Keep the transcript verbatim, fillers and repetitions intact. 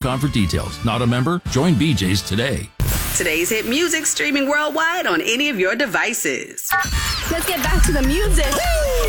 com for details. Not a member? Join B J's today. Today's hit music streaming worldwide on any of your devices. Let's get back to the music. Woo!